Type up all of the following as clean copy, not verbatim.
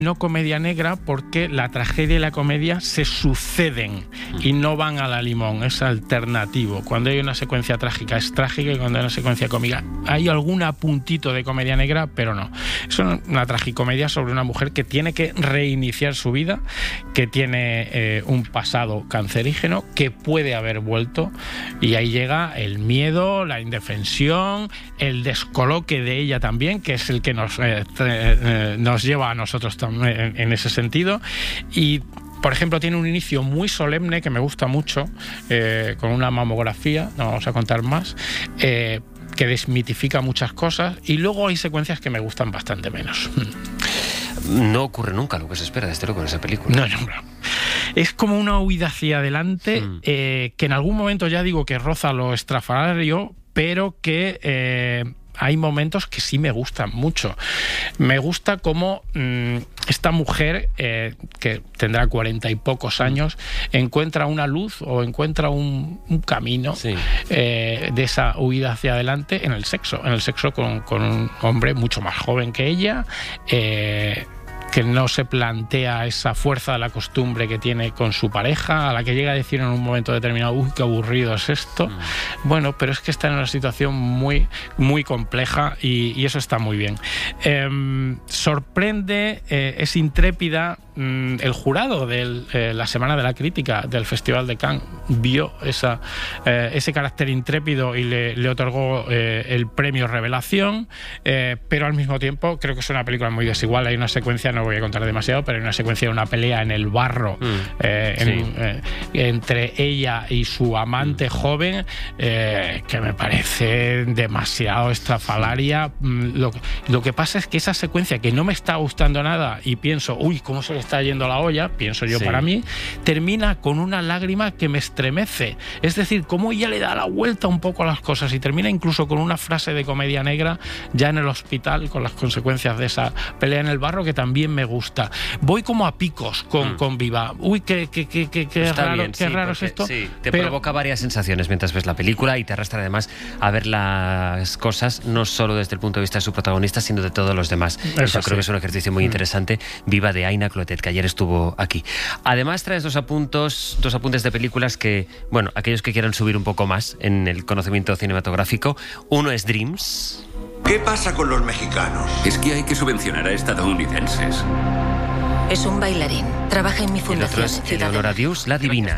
no comedia negra porque la tragedia y la comedia se suceden y no van a la limón, es alternativo. Cuando hay una secuencia trágica es trágica y cuando hay una secuencia cómica hay algún puntito de comedia negra, pero no. Es una tragicomedia sobre una mujer que tiene que reiniciar su vida, que tiene un pasado cancerígeno, que puede haber vuelto, y ahí llega el miedo, la indefensión, el descoloque de ella también, que es el que nos lleva a nosotros también en ese sentido. Y por ejemplo, tiene un inicio muy solemne que me gusta mucho, con una mamografía, no vamos a contar más, que desmitifica muchas cosas, y luego hay secuencias que me gustan bastante menos. No ocurre nunca lo que se espera, desde luego, en esa película. No. Es como una huida hacia adelante, que en algún momento ya digo que roza lo estrafalario, pero que hay momentos que sí me gustan mucho. Me gusta cómo esta mujer, que tendrá 40 y pocos años, encuentra una luz o encuentra un camino, sí, de esa huida hacia adelante en el sexo con un hombre mucho más joven que ella, que no se plantea esa fuerza de la costumbre que tiene con su pareja, a la que llega a decir en un momento determinado, uy, qué aburrido es esto. Bueno, pero es que está en una situación muy, muy compleja y eso está muy bien. Sorprende, es intrépida. El jurado de la Semana de la Crítica del Festival de Cannes vio ese carácter intrépido y le otorgó el premio Revelación, pero al mismo tiempo creo que es una película muy desigual. Hay una secuencia, no voy a contar demasiado, pero hay una secuencia de una pelea en el barro entre ella y su amante joven, que me parece demasiado estrafalaria. Lo que pasa es que esa secuencia, que no me está gustando nada y pienso, uy, cómo se le está yendo la olla, pienso yo, para mí, termina con una lágrima que me estremece. Es decir, cómo ella le da la vuelta un poco a las cosas y termina incluso con una frase de comedia negra ya en el hospital, con las consecuencias de esa pelea en el barro, que también me gusta. Voy como a picos con Viva. Uy, qué raro, bien, qué raro es esto. Sí, te provoca varias sensaciones mientras ves la película y te arrastra además a ver las cosas no solo desde el punto de vista de su protagonista, sino de todos los demás. Eso creo que es un ejercicio muy interesante. Viva, de Aina Clotet, que ayer estuvo aquí. Además traes dos apuntes de películas que, bueno, aquellos que quieran subir un poco más en el conocimiento cinematográfico. Uno es Dreams. ¿Qué pasa con los mexicanos? Es que hay que subvencionar a estadounidenses. Es un bailarín. Trabaja en mi fundación. El otro es Eleonora Duse, La Divina.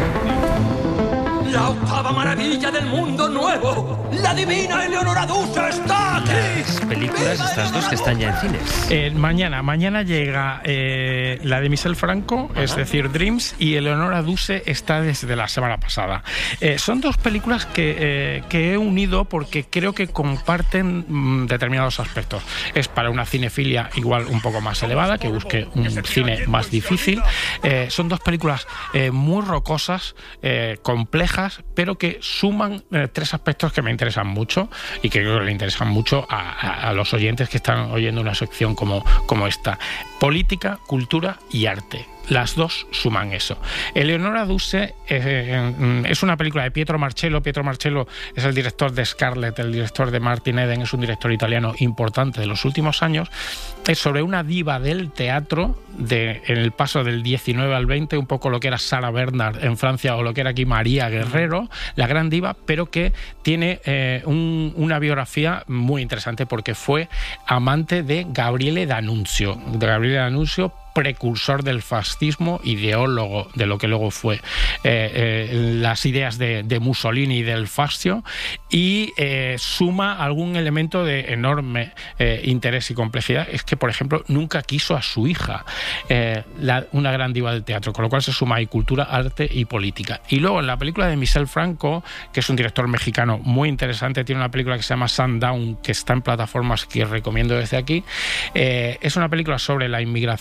La octava maravilla del mundo nuevo. La divina Eleonora Duse está aquí. Las películas, estas dos, que están ya en cines. Mañana llega la de Michel Franco, es decir, Dreams, y Eleonora Duse está desde la semana pasada. Son dos películas que he unido porque creo que comparten determinados aspectos. Es para una cinefilia igual un poco más elevada, que busque un cine más difícil. Son dos películas muy rocosas, complejas, pero que suman tres aspectos que me interesan mucho y que creo que le interesan mucho a los oyentes que están oyendo una sección como esta. Política, cultura y arte. Las dos suman eso. Eleonora Duse es una película de Pietro Marcello. Pietro Marcello es el director de Scarlett, el director de Martin Eden, es un director italiano importante de los últimos años. Es sobre una diva del teatro en el paso del 19 al 20, un poco lo que era Sarah Bernhardt en Francia o lo que era aquí María Guerrero, la gran diva, pero que tiene una biografía muy interesante porque fue amante de Gabriele D'Annunzio. Precursor del fascismo, ideólogo de lo que luego fue las ideas de Mussolini y del fascio, y suma algún elemento de enorme interés y complejidad. Es que, por ejemplo, nunca quiso a su hija, una gran diva del teatro, con lo cual se suma ahí cultura, arte y política. Y luego en la película de Michel Franco, que es un director mexicano muy interesante, tiene una película que se llama Sundown, que está en plataformas que recomiendo desde aquí. Es una película sobre la inmigración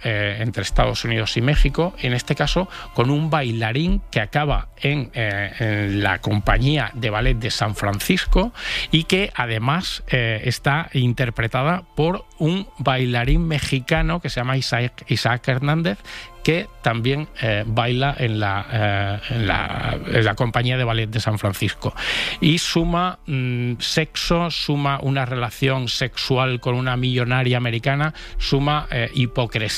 entre Estados Unidos y México, en este caso con un bailarín que acaba en la compañía de ballet de San Francisco y que además está interpretada por un bailarín mexicano que se llama Isaac Hernández, que también baila en la compañía de ballet de San Francisco. Y suma sexo, suma una relación sexual con una millonaria americana, suma hipocresía